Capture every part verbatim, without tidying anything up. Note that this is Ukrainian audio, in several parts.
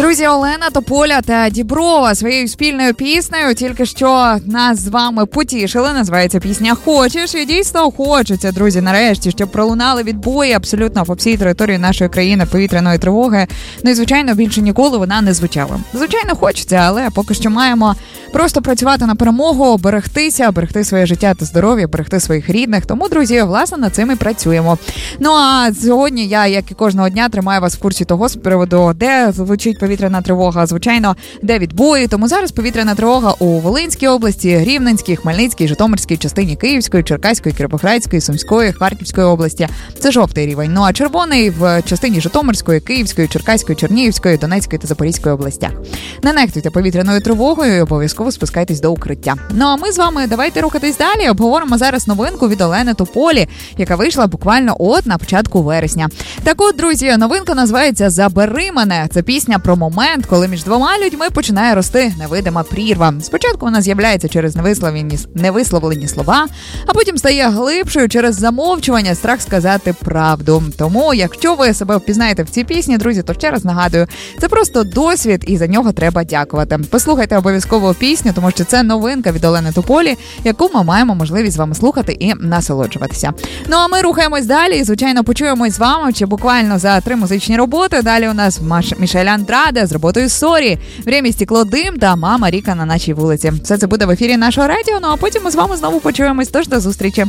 Друзі, Олена Тополя та Діброва своєю спільною піснею тільки що нас з вами потішили. Називається пісня «Хочеш». І дійсно хочеться, друзі, нарешті, щоб пролунали відбої абсолютно по всій території нашої країни повітряної тривоги. Ну і, звичайно, більше ніколи вона не звучала. Звичайно, хочеться, але поки що маємо просто працювати на перемогу, берегтися, берегти своє життя та здоров'я, берегти своїх рідних. Тому, друзі, власне, над цим і працюємо. Ну, а сьогодні я, як і кожного дня, тримаю вас в курсі того з приводу, де звучить повітряна тривога, звичайно, де відбої. Тому зараз повітряна тривога у Волинській області, Рівненській, Хмельницькій, Житомирській частині Київської, Черкаської, Кіровоградської, Сумської, Харківської області. Це жовтий рівень. Ну а червоний в частині Житомирської, Київської, Черкаської, Чернігівської, Донецької та Запорізької областях. Не нехтуйте повітряною тривогою і обов'язково спускайтесь до укриття. Ну а ми з вами давайте рухатись далі. Обговоримо зараз новинку від Олени Тополі, яка вийшла буквально от на початку вересня. Так от, друзі, новинка називається «Забери мене». Це пісня про момент, коли між двома людьми починає рости невидима прірва. Спочатку вона з'являється через невисловлені, невисловлені слова, а потім стає глибшою через замовчування, страх сказати правду. Тому, якщо ви себе впізнаєте в цій пісні, друзі, то ще раз нагадую, це просто досвід і за нього треба дякувати. Послухайте обов'язково пісню, тому що це новинка від Олени Тополі, яку ми маємо можливість з вами слухати і насолоджуватися. Ну а ми рухаємось далі і, звичайно, почуємось з вами ще буквально за три музичні роботи. Далі у нас Мішель Андраде з роботою «Сорі», «Время, стекло, дим» та «Мама Ріка на нашій вулиці». Все це буде в ефірі нашого радіо, ну а потім ми з вами знову почуємось. Тож до зустрічі.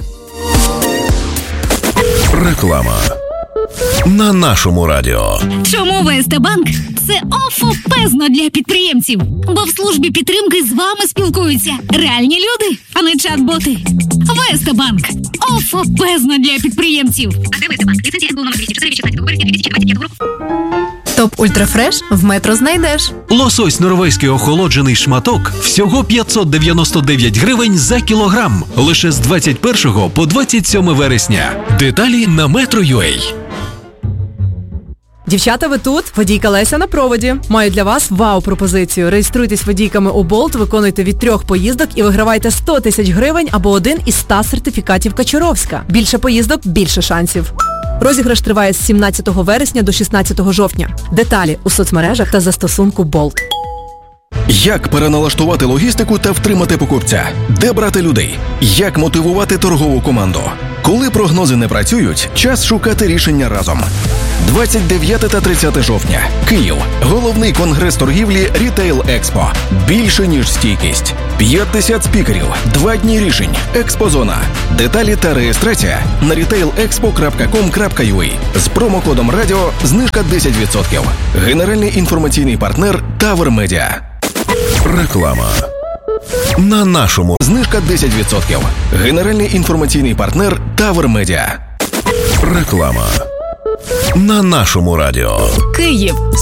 Реклама на нашому радіо. Чому ВСТ-банк – це офопезно для підприємців? Бо в службі підтримки з вами спілкуються реальні люди, а не чат-боти. ВСТ-банк – офопезно для підприємців. А де ВСТ-банк? Ліцензія ес бе у номер двісті чотири від шістнадцятого вересня дві тисячі двадцять п'ятого року. Топ Ультрафреш в Метро знайдеш. Лосось норвезький охолоджений шматок всього п'ятсот дев'яносто дев'ять гривень за кілограм. Лише з двадцять першого по двадцять сьоме вересня. Деталі на метро крапка ю а. Дівчата, ви тут? Водійка Леся на проводі. Маю для вас вау-пропозицію. Реєструйтесь водійками у Болт, виконуйте від трьох поїздок і вигравайте сто тисяч гривень або один із ста сертифікатів Качуровська. Більше поїздок, більше шансів. Розіграш триває з сімнадцятого вересня до шістнадцятого жовтня. Деталі у соцмережах та застосунку Болт. Як переналаштувати логістику та втримати покупця? Де брати людей? Як мотивувати торгову команду? Коли прогнози не працюють, час шукати рішення разом. двадцять дев'яте та тридцяте жовтня. Київ. Головний конгрес торгівлі Retail Expo. Більше, ніж стійкість. п'ятдесят спікерів. Два дні рішень. Експозона. Деталі та реєстрація на рітейл експо крапка ком крапка ю а. З промокодом радіо знижка десять відсотків. Генеральний інформаційний партнер Тавер Медіа. Реклама на нашому. Знижка десять відсотків. Генеральний інформаційний партнер Тавер Медіа. Реклама на нашому радіо. Київ.